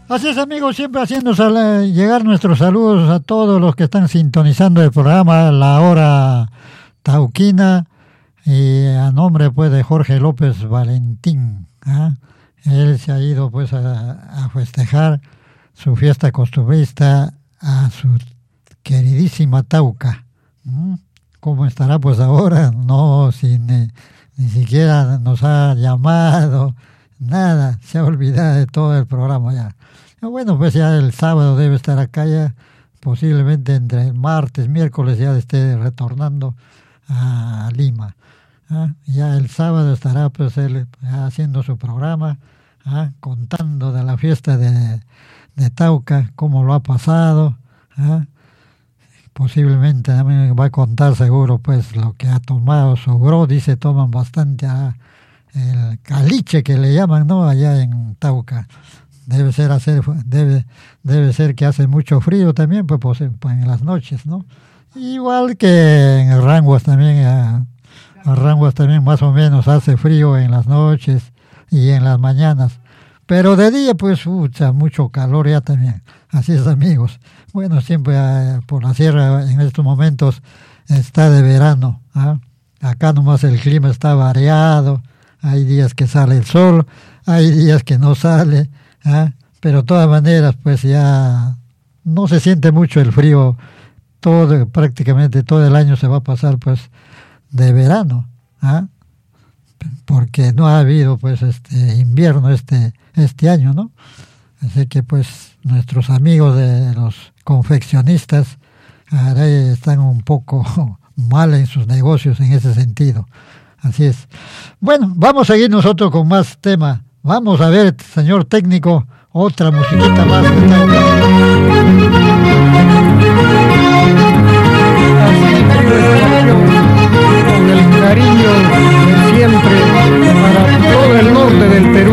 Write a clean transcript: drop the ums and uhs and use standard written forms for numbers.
Así es, amigos, siempre haciendo llegar nuestros saludos a todos los que están sintonizando el programa La Hora Tauquina, y a nombre pues de Jorge López Valentín. Él se ha ido pues a festejar su fiesta costumbrista a su queridísima Tauca. ¿Cómo estará pues ahora? No, ni siquiera nos ha llamado, nada, se ha olvidado de todo el programa ya. Bueno, pues ya el sábado debe estar acá ya, posiblemente entre el martes, miércoles ya esté retornando a Lima. Ya el sábado estará pues él haciendo su programa, contando de la fiesta de Tauca, cómo lo ha pasado. Posiblemente también va a contar seguro pues lo que ha tomado su gro, dice toman bastante el caliche que le llaman, ¿no? Allá en Tauca. Debe ser que hace mucho frío también, pues en las noches, ¿no? Igual que en Ranguas también, Ranguas también más o menos hace frío en las noches y en las mañanas. Pero de día, pues, mucho calor ya también. Así es, amigos. Bueno, siempre por la sierra en estos momentos está de verano. Acá nomás el clima está variado. Hay días que sale el sol, hay días que no sale. Pero de todas maneras, pues ya no se siente mucho el frío. Prácticamente todo el año se va a pasar, pues, de verano. Porque no ha habido, pues, invierno este año, ¿no? Así que pues nuestros amigos de los confeccionistas están un poco mal en sus negocios en ese sentido. Así es. Bueno, vamos a seguir nosotros con más tema. Vamos a ver, señor técnico, otra musiquita más.